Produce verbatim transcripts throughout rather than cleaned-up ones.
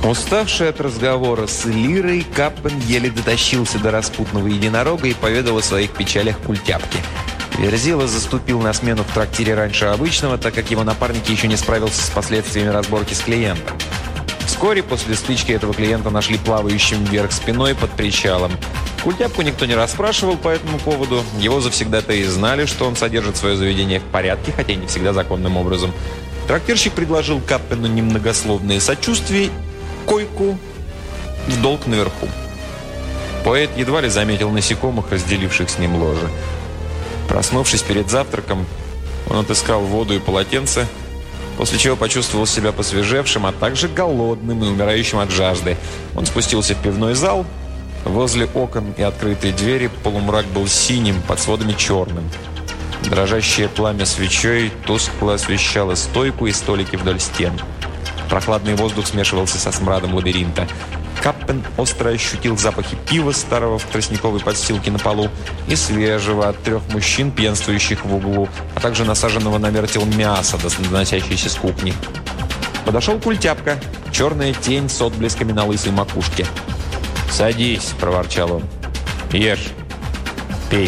Уставший от разговора с Лирой, Каппен еле дотащился до распутного единорога и поведал о своих печалях Культяпке. Верзила заступил на смену в трактире раньше обычного, так как его напарник еще не справился с последствиями разборки с клиентом. Вскоре после стычки этого клиента нашли плавающим вверх спиной под причалом. Культяпку никто не расспрашивал по этому поводу. Его завсегдатаи знали, что он содержит свое заведение в порядке, хотя и не всегда законным образом. Трактирщик предложил Каппену немногословное сочувствие, койку в долг наверху. Поэт едва ли заметил насекомых, разделивших с ним ложе. Проснувшись перед завтраком, он отыскал воду и полотенце, после чего почувствовал себя посвежевшим, а также голодным и умирающим от жажды. Он спустился в пивной зал. Возле окон и открытой двери полумрак был синим, под сводами черным. Дрожащее пламя свечой тускло освещало стойку и столики вдоль стен. Прохладный воздух смешивался со смрадом лабиринта. Каппен остро ощутил запахи пива, старого в тростниковой подстилке на полу, и свежего от трех мужчин, пьянствующих в углу, а также насаженного на вертел мяса, доносящейся с кухни. Подошел Культяпка, черная тень с отблесками на лысой макушке. «Садись», — проворчал он. «Ешь, пей».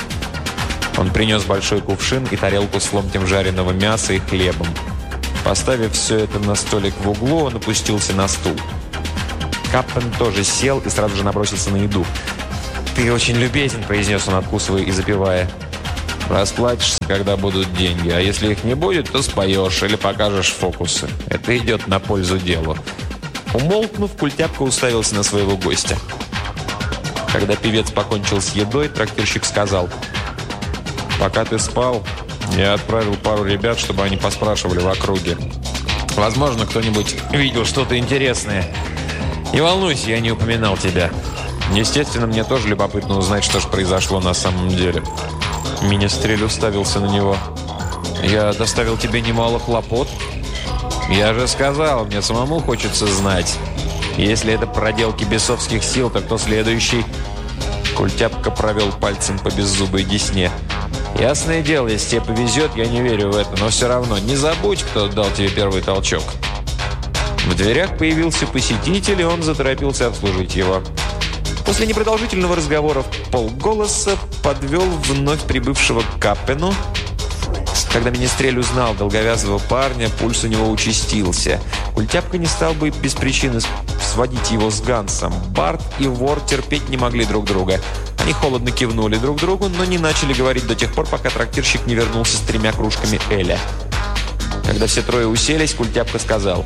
Он принес большой кувшин и тарелку с ломтем жареного мяса и хлебом. Поставив все это на столик в углу, он опустился на стул. Каппен тоже сел и сразу же набросился на еду. «Ты очень любезен», — произнес он, откусывая и запивая. «Расплатишься, когда будут деньги, а если их не будет, то споешь или покажешь фокусы. Это идет на пользу делу». Умолкнув, Культяпка уставился на своего гостя. Когда певец покончил с едой, трактирщик сказал: «Пока ты спал, я отправил пару ребят, чтобы они поспрашивали в округе. Возможно, кто-нибудь видел что-то интересное. Не волнуйся, я не упоминал тебя. Естественно, мне тоже любопытно узнать, что же произошло на самом деле». Министрель уставился на него. «Я доставил тебе немало хлопот». «Я же сказал, мне самому хочется знать. Если это проделки бесовских сил, то кто следующий?» Культяпка провел пальцем по беззубой десне. «Ясное дело, если тебе повезет, я не верю в это, но все равно не забудь, кто дал тебе первый толчок». В дверях появился посетитель, и он заторопился обслужить его. После непродолжительного разговора в полголоса подвел вновь прибывшего к Каппену. Когда Министрель узнал долговязого парня, пульс у него участился. Культяпка не стал бы без причины сводить его с Гансом. Барт и вор терпеть не могли друг друга. Они холодно кивнули друг другу, но не начали говорить до тех пор, пока трактирщик не вернулся с тремя кружками эля. Когда все трое уселись, Культяпка сказал: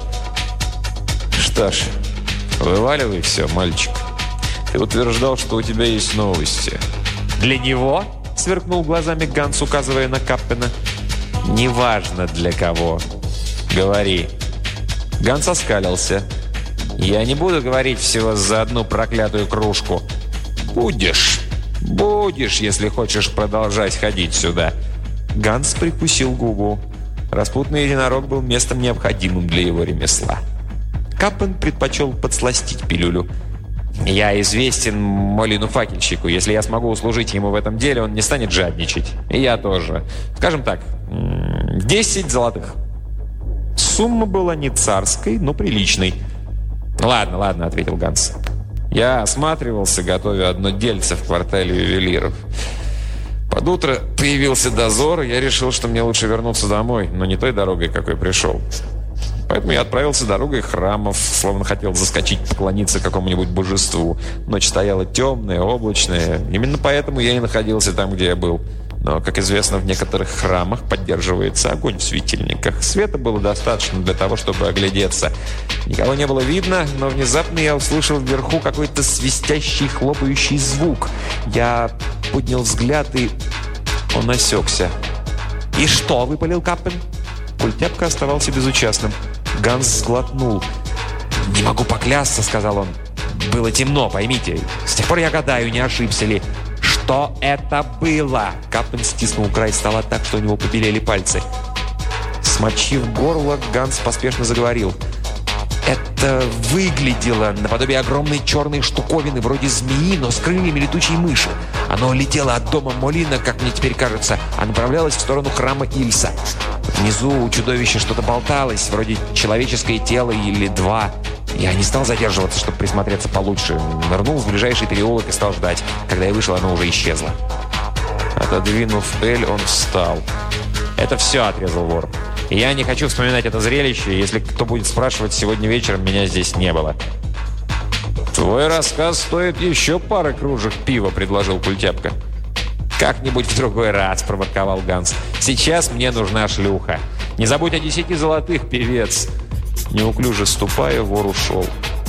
«Что ж, вываливай все, мальчик. Ты утверждал, что у тебя есть новости». «Для него?» — сверкнул глазами Ганс, указывая на Каппена. «Неважно для кого. Говори». Ганс оскалился. «Я не буду говорить всего за одну проклятую кружку». «Будешь. Будешь, если хочешь продолжать ходить сюда». Ганс прикусил губу. Распутный единорог был местом необходимым для его ремесла. Каппен предпочел подсластить пилюлю. «Я известен Молину-факельщику. Если я смогу услужить ему в этом деле, он не станет жадничать. И я тоже. Скажем так, десять золотых». Сумма была не царской, но приличной. «Ладно, ладно», — ответил Ганс. «Я осматривался, готовя одно дельце в квартале ювелиров. Под утро появился дозор, и я решил, что мне лучше вернуться домой, но не той дорогой, какой пришел. Поэтому я отправился дорогой храмов, словно хотел заскочить, поклониться какому-нибудь божеству. Ночь стояла темная, облачная. Именно поэтому я и находился там, где я был. Но, как известно, в некоторых храмах поддерживается огонь в светильниках. Света было достаточно для того, чтобы оглядеться. Никого не было видно, но внезапно я услышал вверху какой-то свистящий, хлопающий звук. Я поднял взгляд, и он осекся. «И что?» — выпалил Каппен. Культяпка оставался безучастным. Ганс сглотнул. «Не могу поклясться», — сказал он. «Было темно, поймите. С тех пор я гадаю, не ошибся ли». «Что это было?» Каппен стиснул край стола так, что у него побелели пальцы. Смочив горло, Ганс поспешно заговорил. «Это выглядело наподобие огромной черной штуковины, вроде змеи, но с крыльями летучей мыши. Оно летело от дома Молина, как мне теперь кажется, а направлялось в сторону храма Ильса. Внизу у чудовища что-то болталось, вроде человеческое тело или два. Я не стал задерживаться, чтобы присмотреться получше. Нырнул в ближайший переулок и стал ждать. Когда я вышел, оно уже исчезло. Отодвинув Эль, он встал. «Это все», — отрезал вор. «И я не хочу вспоминать это зрелище. Если кто будет спрашивать, сегодня вечером меня здесь не было». «Твой рассказ стоит еще пары кружек пива», — предложил Культяпка. «Как-нибудь в другой раз», — проворковал Ганс. «Сейчас мне нужна шлюха. Не забудь о десяти золотых, певец». Неуклюже ступая, вор ушел.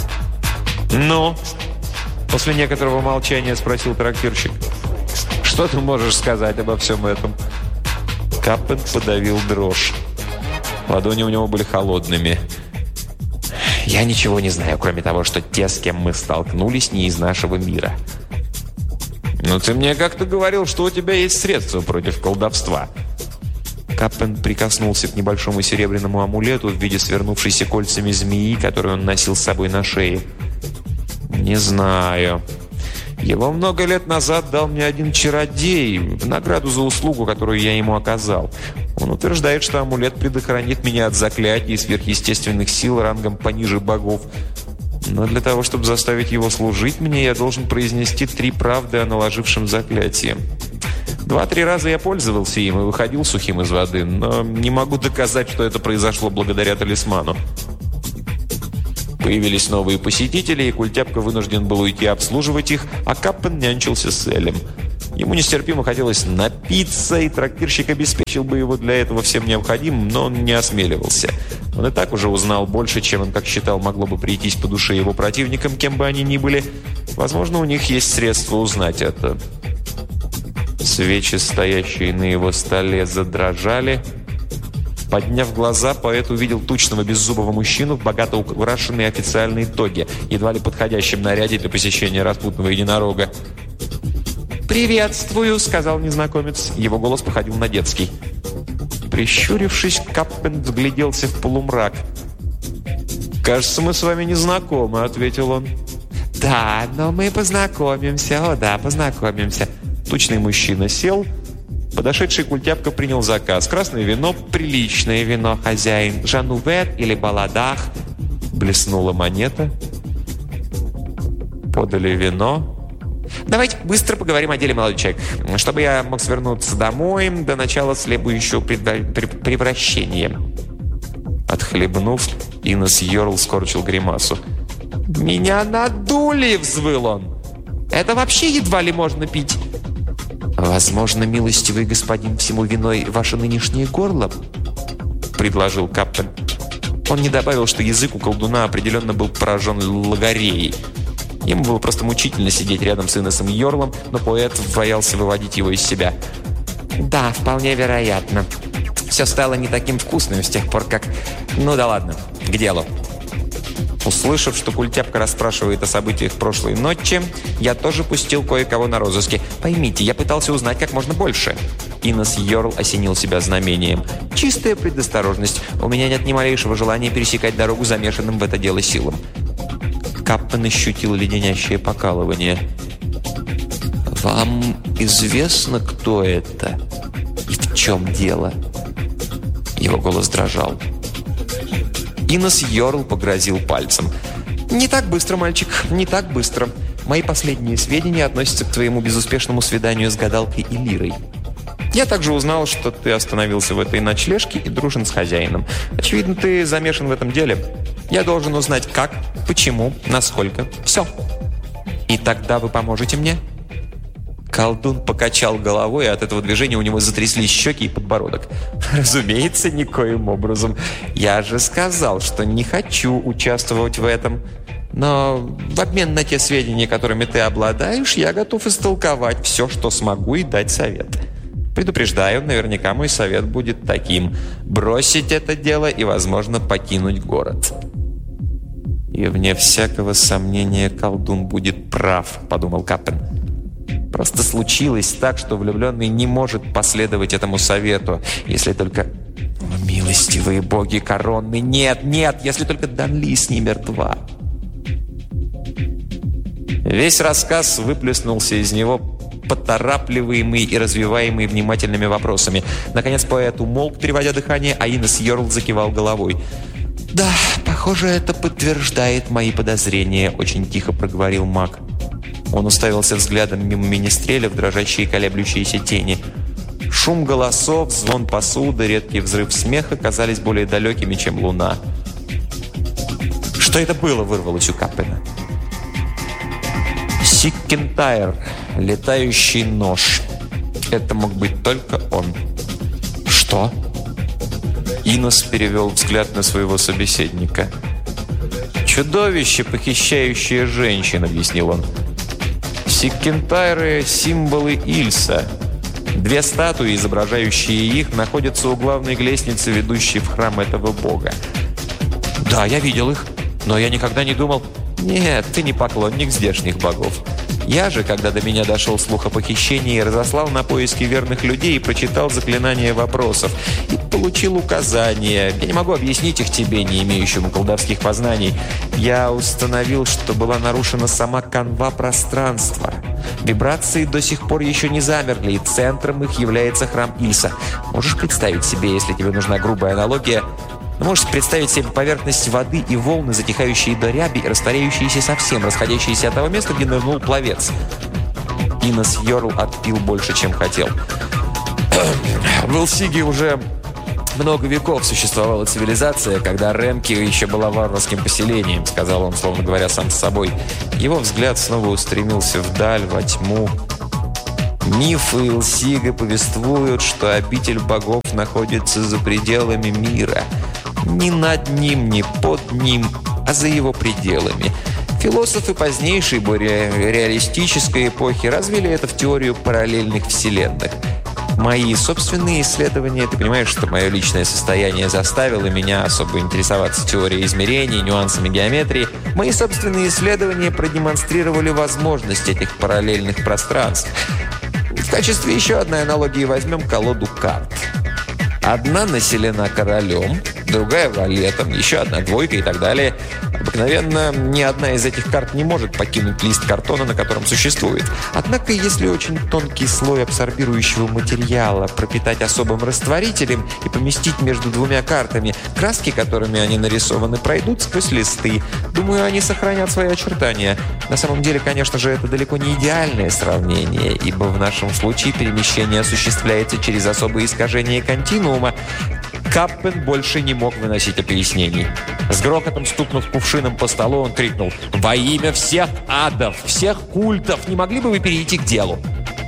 «Ну?» — после некоторого молчания спросил трактирщик. «Что ты можешь сказать обо всем этом?» Каппен подавил дрожь. Ладони у него были холодными. «Я ничего не знаю, кроме того, что те, с кем мы столкнулись, не из нашего мира». «Но ты мне как-то говорил, что у тебя есть средства против колдовства». Каппен прикоснулся к небольшому серебряному амулету в виде свернувшейся кольцами змеи, которую он носил с собой на шее. «Не знаю. Его много лет назад дал мне один чародей в награду за услугу, которую я ему оказал. Он утверждает, что амулет предохранит меня от заклятий и сверхъестественных сил рангом пониже богов. Но для того, чтобы заставить его служить мне, я должен произнести три правды о наложившем заклятии. Два-три раза я пользовался им и выходил сухим из воды, но не могу доказать, что это произошло благодаря талисману». Появились новые посетители, и Культяпка вынужден был уйти обслуживать их, а Каппен нянчился с Элем. Ему нестерпимо хотелось напиться, и трактирщик обеспечил бы его для этого всем необходимым, но он не осмеливался. Он и так уже узнал больше, чем он, как считал, могло бы прийтись по душе его противникам, кем бы они ни были. Возможно, у них есть средства узнать это. Свечи, стоящие на его столе, задрожали. Подняв глаза, поэт увидел тучного беззубого мужчину в богато украшенной официальной тоге, едва ли подходящем наряде для посещения распутного единорога. «Приветствую», — сказал незнакомец. Его голос походил на детский. Прищурившись, Каппен вгляделся в полумрак. «Кажется, мы с вами не знакомы», — ответил он. «Да, но мы познакомимся, о да, познакомимся». Тучный мужчина сел. Подошедший Культяпка принял заказ. Красное вино, приличное вино, хозяин. Жанувер или Баладах. Блеснула монета. Подали вино. «Давайте быстро поговорим о деле, молодой человек, чтобы я мог свернуться домой до начала следующего превращения». Отхлебнув, Инес Йорл скорчил гримасу. «Меня надули!» — взвыл он. «Это вообще едва ли можно пить». «Возможно, милостивый господин, всему виной ваше нынешнее горло?» — предложил Каппен. Он не добавил, что язык у колдуна определенно был поражен логореей. Ему было просто мучительно сидеть рядом с Инесом Йорлом, но поэт боялся выводить его из себя. «Да, вполне вероятно. Все стало не таким вкусным с тех пор, как... Ну да ладно, к делу». Услышав, что Культяпка расспрашивает о событиях прошлой ночи, я тоже пустил кое-кого на розыске. Поймите, я пытался узнать как можно больше. Инес Йорл осенил себя знамением. Чистая предосторожность. У меня нет ни малейшего желания пересекать дорогу замешанным в это дело силам. Каппен ощутил леденящее покалывание. «Вам известно, кто это? И в чем дело?» Его голос дрожал. Инес Йорл погрозил пальцем. «Не так быстро, мальчик, не так быстро. Мои последние сведения относятся к твоему безуспешному свиданию с гадалкой и лирой. Я также узнал, что ты остановился в этой ночлежке и дружен с хозяином. Очевидно, ты замешан в этом деле. Я должен узнать, как, почему, насколько. Все. И тогда вы поможете мне?» Колдун покачал головой, и от этого движения у него затряслись щеки и подбородок. «Разумеется, никоим образом. Я же сказал, что не хочу участвовать в этом. Но в обмен на те сведения, которыми ты обладаешь, я готов истолковать все, что смогу, и дать совет. Предупреждаю, наверняка мой совет будет таким: бросить это дело и, возможно, покинуть город». «И вне всякого сомнения колдун будет прав», — подумал Каппен. Просто случилось так, что влюбленный не может последовать этому совету, если только... О, милостивые боги коронны! Нет, нет, если только Данлис не мертва. Весь рассказ выплеснулся из него, поторапливаемый и развиваемый внимательными вопросами. Наконец поэт умолк, переводя дыхание, а Инес Йорл закивал головой. «Да, похоже, это подтверждает мои подозрения», – очень тихо проговорил маг. Он уставился взглядом мимо министреля в дрожащие колеблющиеся тени. Шум голосов, звон посуды, редкий взрыв смеха казались более далекими, чем луна. «Что это было?» – вырвалось у Каппена. «Сиккентайр, летающий нож. Это мог быть только он». «Что?» Инос перевел взгляд на своего собеседника. «Чудовище, похищающее женщин», — объяснил он. «Сиккентайры — символы Ильса. Две статуи, изображающие их, находятся у главной лестницы, ведущей в храм этого бога». «Да, я видел их, но я никогда не думал...» «Нет, ты не поклонник здешних богов. Я же, когда до меня дошел слух о похищении, разослал на поиски верных людей и прочитал заклинания вопросов. И получил указания. Я не могу объяснить их тебе, не имеющему колдовских познаний. Я установил, что была нарушена сама канва пространства. Вибрации до сих пор еще не замерли, и центром их является храм Ильса. Можешь представить себе, если тебе нужна грубая аналогия, можешь представить себе поверхность воды и волны, затихающие до ряби и растворяющиеся совсем, расходящиеся от того места, где нырнул пловец. Инос Йорл отпил больше, чем хотел. В Элсиге уже много веков существовала цивилизация, когда Ремки еще была варварским поселением, сказал он, словно говоря сам с собой. Его взгляд снова устремился вдаль, во тьму. Мифы Элсига повествуют, что обитель богов находится за пределами мира. Не над ним, не под ним, а за его пределами. Философы позднейшей, более реалистической эпохи развили это в теорию параллельных вселенных. Мои собственные исследования, ты понимаешь, что мое личное состояние заставило меня особо интересоваться теорией измерений, нюансами геометрии. Мои собственные исследования продемонстрировали возможность этих параллельных пространств. В качестве еще одной аналогии возьмем колоду карт. Одна населена королем, другая валетом, еще одна двойка и так далее. Обыкновенно ни одна из этих карт не может покинуть лист картона, на котором существует. Однако, если очень тонкий слой абсорбирующего материала пропитать особым растворителем и поместить между двумя картами, краски, которыми они нарисованы, пройдут сквозь листы. Думаю, они сохранят свои очертания. На самом деле, конечно же, это далеко не идеальное сравнение, ибо в нашем случае перемещение осуществляется через особые искажения континуума. Каппен больше не мог выносить объяснений. С грохотом стукнув кувшином по столу, он крикнул: «Во имя всех адов, всех культов, не могли бы вы перейти к делу?»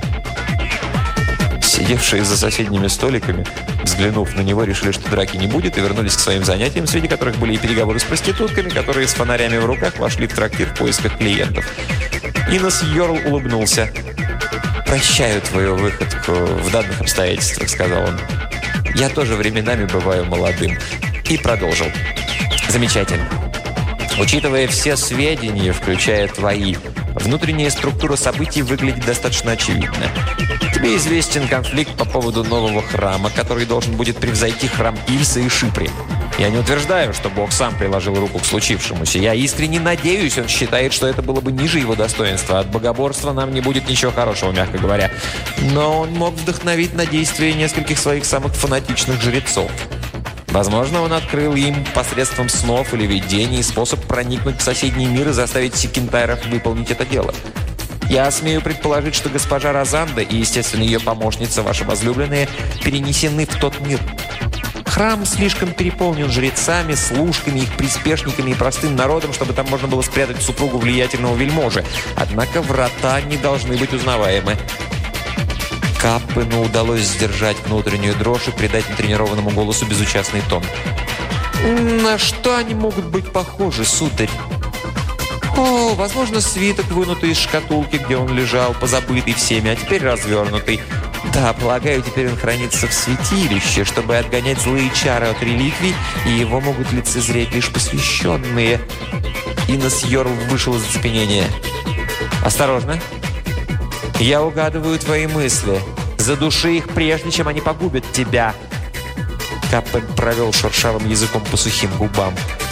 Сидевшие за соседними столиками, взглянув на него, решили, что драки не будет, и вернулись к своим занятиям, среди которых были и переговоры с проститутками, которые с фонарями в руках вошли в трактир в поисках клиентов. Инос Йорл улыбнулся. «Прощаю твою выходку в данных обстоятельствах», — сказал он. «Я тоже временами бываю молодым». И продолжил. «Замечательно. Учитывая все сведения, включая твои, внутренняя структура событий выглядит достаточно очевидно. Тебе известен конфликт по поводу нового храма, который должен будет превзойти храм Ильса и Шипри. Я не утверждаю, что Бог сам приложил руку к случившемуся. Я искренне надеюсь, он считает, что это было бы ниже его достоинства. От богоборства нам не будет ничего хорошего, мягко говоря. Но он мог вдохновить на действия нескольких своих самых фанатичных жрецов. Возможно, он открыл им посредством снов или видений способ проникнуть в соседний мир и заставить Сиккентайров выполнить это дело. Я смею предположить, что госпожа Розанда и, естественно, ее помощница, ваши возлюбленные, перенесены в тот мир. Храм слишком переполнен жрецами, служками, их приспешниками и простым народом, чтобы там можно было спрятать супругу влиятельного вельможи. Однако врата не должны быть узнаваемы. Каппену удалось сдержать внутреннюю дрожь и придать натренированному голосу безучастный тон. «На что они могут быть похожи, сударь?» «О, возможно, свиток, вынутый из шкатулки, где он лежал, позабытый всеми, а теперь развернутый. Да, полагаю, теперь он хранится в святилище, чтобы отгонять злые чары от реликвий, и его могут лицезреть лишь посвященные». Инос Йорл вышел из оцепенения. «Осторожно. Я угадываю твои мысли. Задуши их, прежде чем они погубят тебя». Каппен провел шершавым языком по сухим губам.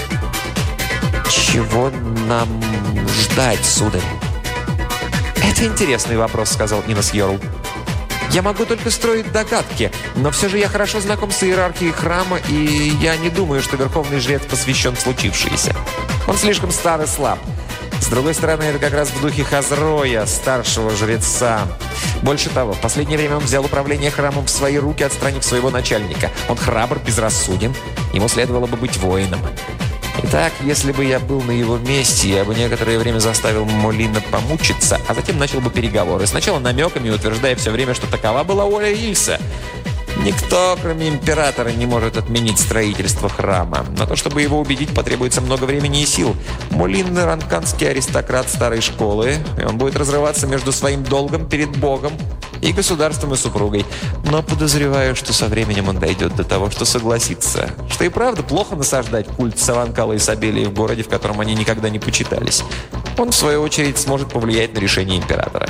«Чего нам ждать, сударь?» «Это интересный вопрос», — сказал Инос Йорл. Я могу только строить догадки, но все же я хорошо знаком с иерархией храма, и я не думаю, что верховный жрец посвящен в случившееся. Он слишком стар и слаб. С другой стороны, это как раз в духе Хазроя, старшего жреца. Больше того, в последнее время он взял управление храмом в свои руки, отстранив своего начальника. Он храбр, безрассуден. Ему следовало бы быть воином. Итак, если бы я был на его месте, я бы некоторое время заставил Молина помучиться, а затем начал бы переговоры. Сначала намеками, утверждая все время, что такова была воля Ильса. Никто, кроме императора, не может отменить строительство храма. На то, чтобы его убедить, потребуется много времени и сил. Молин – ранканский аристократ старой школы, и он будет разрываться между своим долгом перед Богом и государством и супругой. Но подозреваю, что со временем он дойдет до того, что согласится. Что и правда плохо насаждать культ Саванкала и Сабелии в городе, в котором они никогда не почитались. Он, в свою очередь, сможет повлиять на решение императора.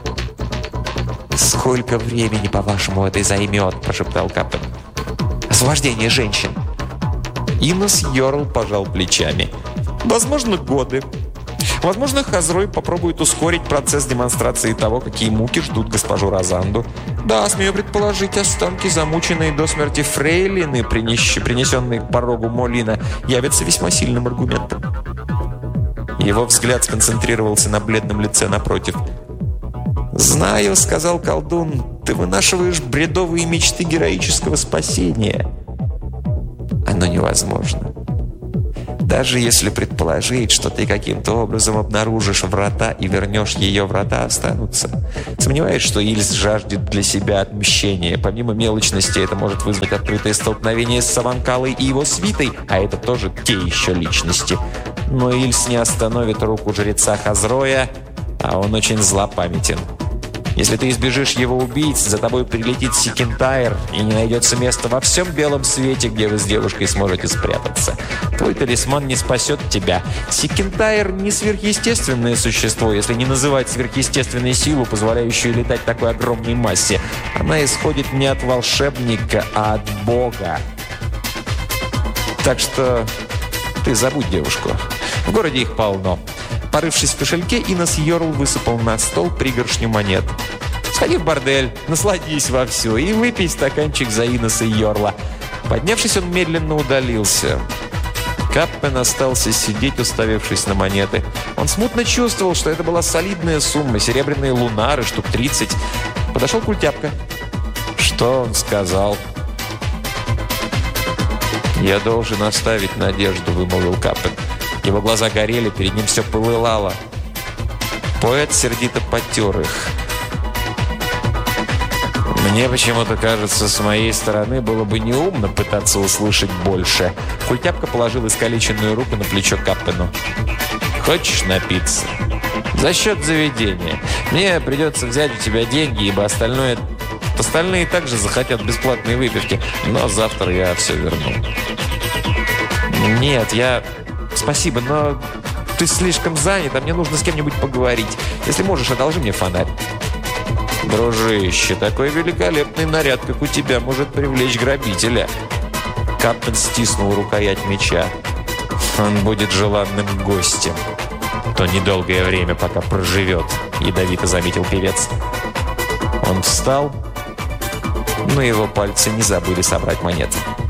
«Сколько времени, по-вашему, это займет?» – прошептал Каппен. «Освобождение женщин». Инос Йорл пожал плечами. «Возможно, годы. Возможно, Хазрой попробует ускорить процесс демонстрации того, какие муки ждут госпожу Розанду. Да, смею предположить, останки, замученные до смерти фрейлины, принесенные к порогу Молина, явятся весьма сильным аргументом». Его взгляд сконцентрировался на бледном лице напротив. «Знаю, — сказал колдун, — ты вынашиваешь бредовые мечты героического спасения. Оно невозможно. Даже если предположить, что ты каким-то образом обнаружишь врата и вернешь ее, врата останутся. Сомневаюсь, что Ильс жаждет для себя отмщения. Помимо мелочности, это может вызвать открытое столкновение с Саванкалой и его свитой, а это тоже те еще личности. Но Ильс не остановит руку жреца Хазроя, а он очень злопамятен. Если ты избежишь его убийц, за тобой прилетит Секентайр, и не найдется места во всем белом свете, где вы с девушкой сможете спрятаться. Твой талисман не спасет тебя. Секентайр не сверхъестественное существо, если не называть сверхъестественной силу, позволяющую летать такой огромной массе. Она исходит не от волшебника, а от Бога. Так что ты забудь девушку. В городе их полно. Порывшись в кошельке, Инос Йорл высыпал на стол пригоршню монет. «Сходи в бордель, насладись вовсю и выпей стаканчик за Иноса Йорла». Поднявшись, он медленно удалился. Каппен остался сидеть, уставившись на монеты. Он смутно чувствовал, что это была солидная сумма, серебряные лунары, штук тридцать. Подошел Культяпка. Что он сказал? «Я должен оставить надежду», — вымолвил Каппен. Его глаза горели, перед ним все пылало. Поэт сердито потер их. «Мне почему-то кажется, с моей стороны было бы неумно пытаться услышать больше». Культяпка положил искалеченную руку на плечо Каппену. «Хочешь напиться? За счет заведения. Мне придется взять у тебя деньги, ибо остальное... остальные также захотят бесплатной выпивки, но завтра я все верну». «Нет, я... Спасибо, но ты слишком занят, а мне нужно с кем-нибудь поговорить. Если можешь, одолжи мне фонарь». «Дружище, такой великолепный наряд, как у тебя, может привлечь грабителя». Каппен стиснул рукоять меча. «Он будет желанным гостем. То недолгое время, пока проживет», — ядовито заметил певец. Он встал, но его пальцы не забыли собрать монеты.